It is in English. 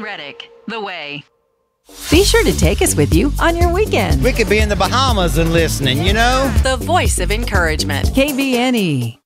Reddick, The Way. Be sure to take us with you on your weekend. We could be in the Bahamas and listening, you know? The voice of encouragement. KBNE.